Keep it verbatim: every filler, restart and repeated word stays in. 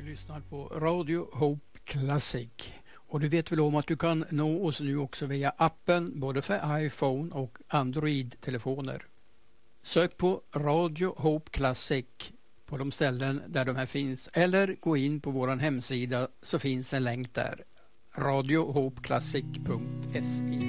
lyssnar på Radio Hope Classic. Och du vet väl om att du kan nå oss nu också via appen både för iPhone och Android-telefoner. Sök på Radio Hope Classic på de ställen där de här finns eller gå in på vår hemsida så finns en länk där. radio hope classic punkt se